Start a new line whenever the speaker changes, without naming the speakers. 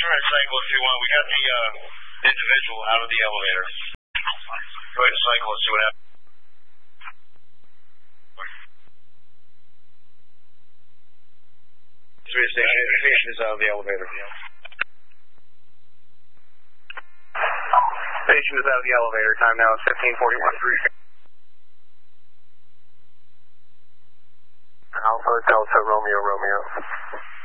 try to cycle if you want. We got the individual out of the elevator. Go ahead and cycle and see what happens. Patient is out of the elevator.
Patient is out of the elevator. Time now is 15:41. Alpha Delta Romeo Romeo.